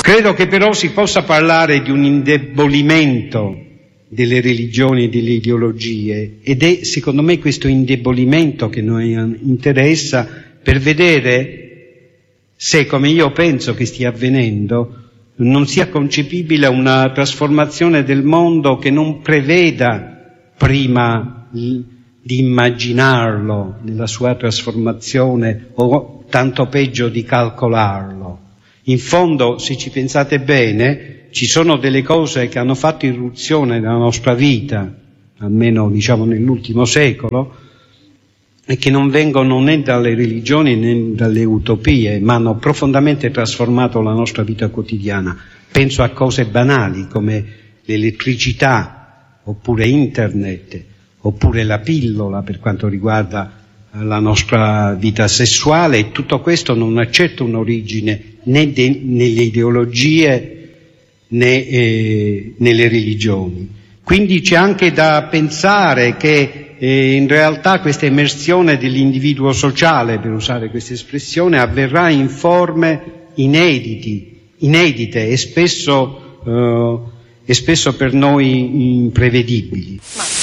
Credo che però si possa parlare di un indebolimento delle religioni e delle ideologie, ed è secondo me questo indebolimento che noi interessa per vedere se, come io penso che stia avvenendo, non sia concepibile una trasformazione del mondo che non preveda prima di immaginarlo nella sua trasformazione o tanto peggio di calcolarlo. In fondo, se ci pensate bene, ci sono delle cose che hanno fatto irruzione nella nostra vita, almeno diciamo nell'ultimo secolo, e che non vengono né dalle religioni né dalle utopie, ma hanno profondamente trasformato la nostra vita quotidiana. Penso a cose banali come l'elettricità, oppure internet, oppure la pillola per quanto riguarda la nostra vita sessuale, e tutto questo non ha certo un'origine né nelle ideologie né nelle religioni. Quindi c'è anche da pensare che in realtà questa emersione dell'individuo sociale, per usare questa espressione, avverrà in forme inedite e spesso per noi imprevedibili.